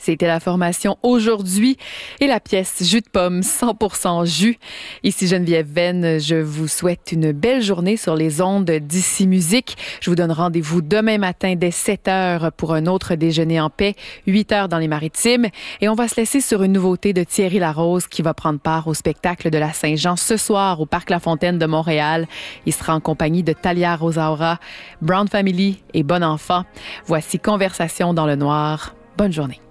C'était la formation Aujourd'hui et la pièce Jus de pomme 100% jus. Ici Geneviève Venn, je vous souhaite une belle journée sur les ondes d'Ici Musique. Je vous donne rendez-vous demain matin dès 7h pour un autre déjeuner en paix, 8h dans les Maritimes. Et on va se laisser sur une nouveauté de Thierry Larose qui va prendre part au spectacle de la Saint-Jean ce soir au Parc La Fontaine de Montréal. Il sera en compagnie de Thalia Rosaura, Brown Family et Bon Enfant. Voici Conversation dans le noir. Bonne journée.